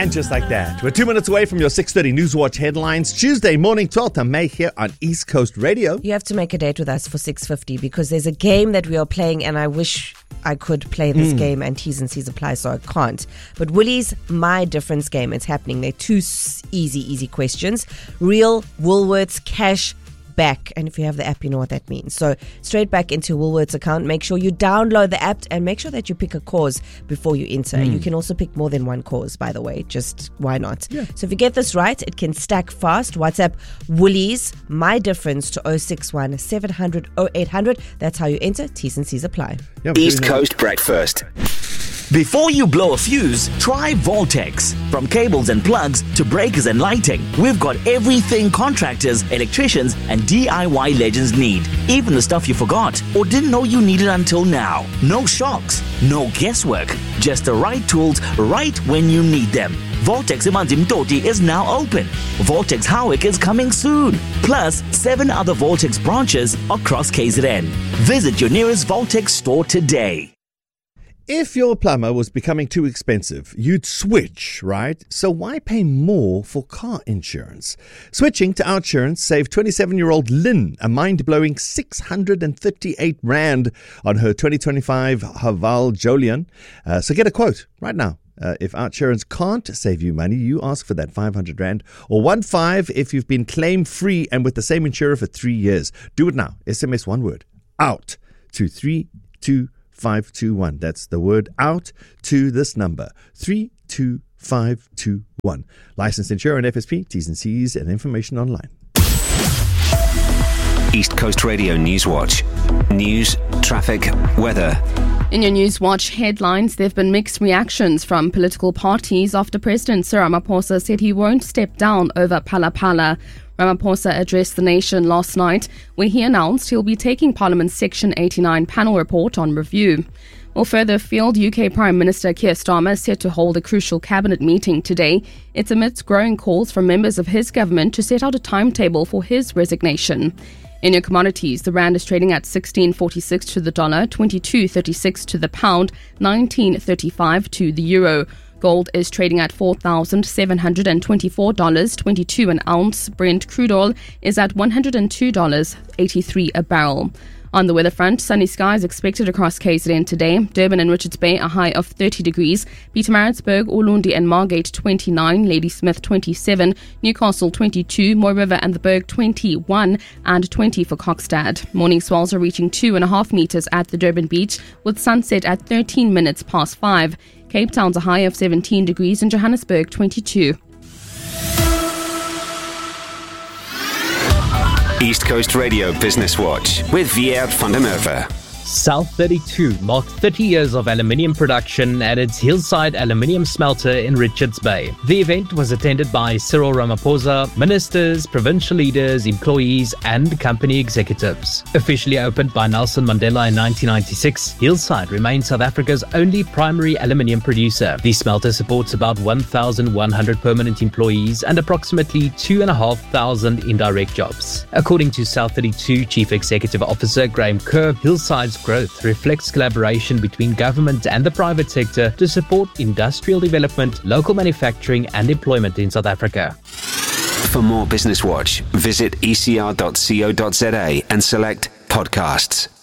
And just like that, we're 2 minutes away from your 6:30 Newswatch headlines. Tuesday morning, 12th of May here on East Coast Radio. You have to make a date with us for 6:50 because there's a game that we are playing and I wish I could play this game and T's and C's apply, so I can't. But Woolies My Difference game, it's happening. They're two easy questions. Real Woolworths cash back, and if you have the app, you know what that means. So straight back into Woolworths account. Make sure you download the app and make sure that you pick a cause before you enter. You can also pick more than one cause, by the way. Just why not? Yeah. So if you get this right, it can stack fast. WhatsApp Woolies My Difference to 061 700 0800. That's how you enter. T's and C's apply. East Coast Breakfast. Before you blow a fuse, try Voltex. From cables and plugs to breakers and lighting, we've got everything contractors, electricians, and DIY legends need. Even the stuff you forgot or didn't know you needed until now. No shocks, no guesswork, just the right tools right when you need them. Voltex Imanzimtoti is now open. Voltex Howick is coming soon. Plus, 7 other Voltex branches across KZN. Visit your nearest Voltex store today. If your plumber was becoming too expensive, you'd switch, right? So why pay more for car insurance? Switching to OUTsurance saved 27-year-old Lynn a mind-blowing 638 Rand on her 2025 Haval Jolion. So get a quote right now. If OUTsurance can't save you money, you ask for that 500 Rand or 15 if you've been claim-free and with the same insurer for 3 years. Do it now. SMS one word, OUT, to 32521. That's the word out to this number, 32521. Licensed insurer and FSP, T's and C's, and information online. East Coast Radio Newswatch. News, traffic, weather. In your Newswatch headlines, there have been mixed reactions from political parties after President Cyril Ramaphosa said he won't step down over Phala Phala. Ramaphosa addressed the nation last night where he announced he'll be taking Parliament's Section 89 panel report on review. Well, further afield, UK Prime Minister Keir Starmer is set to hold a crucial cabinet meeting today. It's amidst growing calls from members of his government to set out a timetable for his resignation. In your commodities, the rand is trading at 16.46 to the dollar, 22.36 to the pound, 19.35 to the euro. Gold is trading at $4,724.22 an ounce. Brent crude oil is at $102.83 a barrel. On the weather front, sunny skies expected across KZN today. Durban and Richards Bay a high of 30 degrees. Pietermaritzburg, Ulundi and Margate 29, Ladysmith 27, Newcastle 22, Moy River and the Berg 21 and 20 for Kokstad. Morning swells are reaching 2.5 meters at the Durban beach with sunset at 13 minutes past 5. Cape Town's a high of 17 degrees and Johannesburg 22. East Coast Radio Business Watch with Vier van der Merwe. South 32 marked 30 years of aluminium production at its Hillside Aluminium Smelter in Richards Bay. The event was attended by Cyril Ramaphosa, ministers, provincial leaders, employees and company executives. Officially opened by Nelson Mandela in 1996, Hillside remains South Africa's only primary aluminium producer. The smelter supports about 1,100 permanent employees and approximately 2,500 indirect jobs. According to South 32 Chief Executive Officer Graham Kerr, Hillside's growth reflects collaboration between government and the private sector to support industrial development, local manufacturing and employment in South Africa. For more Business Watch, visit ecr.co.za and select podcasts.